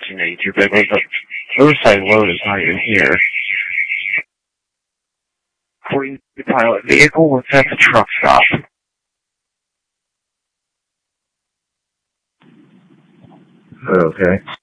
1492, but the roadside load is not even here. According to the pilot, vehicle was at the truck stop. Okay.